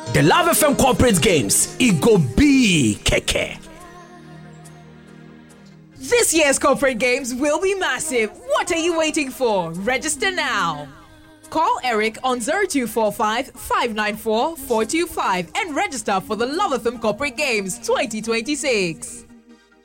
The Love FM Corporate Games, it go be keke. This year's corporate games will be massive. What are you waiting for? Register now. Call Eric on 0245 594 425 and register for the Love FM Corporate Games 2026.